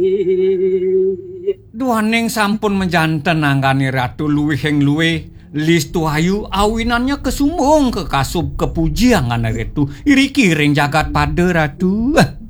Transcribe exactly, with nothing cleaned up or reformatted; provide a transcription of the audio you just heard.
Duaning sampun menjanten anggane ratu luwih ing luwih Listu Ayu awinannya kesumbung kekasub kepuji angane ratu iri kiring jagat pada ratu.